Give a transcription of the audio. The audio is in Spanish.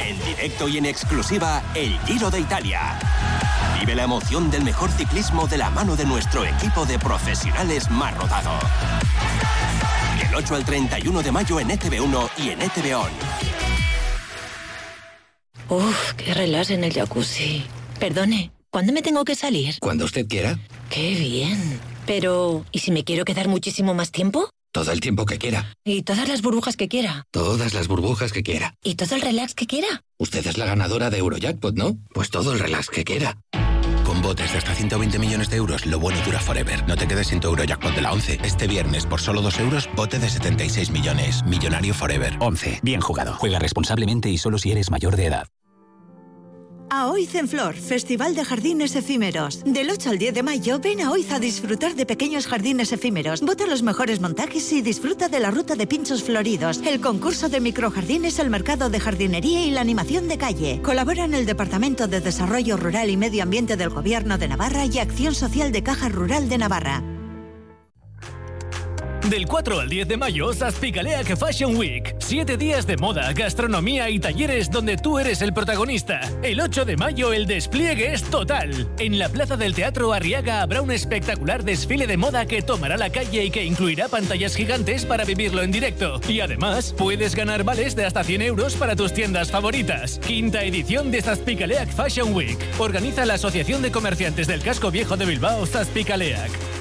En directo y en exclusiva, el Giro de Italia. Vive la emoción del mejor ciclismo de la mano de nuestro equipo de profesionales más rodado. Del 8 al 31 de mayo en ETV1 y en ETV On. Uf, qué relax en el jacuzzi. Perdone, ¿cuándo me tengo que salir? Cuando usted quiera. Qué bien. Pero, ¿y si me quiero quedar muchísimo más tiempo? Todo el tiempo que quiera. ¿Y todas las burbujas que quiera? Todas las burbujas que quiera. ¿Y todo el relax que quiera? Usted es la ganadora de Eurojackpot, ¿no? Pues todo el relax que quiera. Con botes de hasta 120 millones de euros, lo bueno dura forever. No te quedes sin tu Eurojackpot de la 11. Este viernes, por solo 2 euros, bote de 76 millones. Millonario forever. 11. Bien jugado. Juega responsablemente y solo si eres mayor de edad. A Oiz en Flor, Festival de Jardines Efímeros. Del 8 al 10 de mayo, ven a Oiz a disfrutar de pequeños jardines efímeros. Vota los mejores montajes y disfruta de la ruta de pinchos floridos, el concurso de microjardines, el mercado de jardinería y la animación de calle. Colaboran el Departamento de Desarrollo Rural y Medio Ambiente del Gobierno de Navarra y Acción Social de Caja Rural de Navarra. Del 4 al 10 de mayo, Zazpicaleac Fashion Week. 7 días de moda, gastronomía y talleres donde tú eres el protagonista. El 8 de mayo el despliegue es total. En la Plaza del Teatro Arriaga habrá un espectacular desfile de moda que tomará la calle y que incluirá pantallas gigantes para vivirlo en directo. Y además, puedes ganar vales de hasta 100 euros para tus tiendas favoritas. 5ª edición de Zazpicaleac Fashion Week. Organiza la Asociación de Comerciantes del Casco Viejo de Bilbao, Zazpicaleac.